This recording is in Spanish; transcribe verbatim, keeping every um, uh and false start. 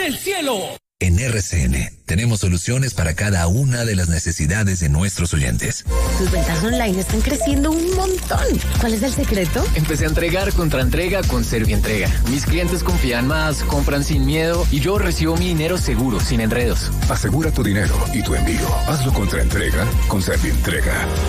del cielo. En R C N tenemos soluciones para cada una de las necesidades de nuestros oyentes. Tus ventas online están creciendo un montón. ¿Cuál es el secreto? Empecé a entregar contra entrega con Servientrega. Mis clientes confían más, compran sin miedo y yo recibo mi dinero seguro, sin enredos. Asegura tu dinero y tu envío. Hazlo contra entrega con Servientrega.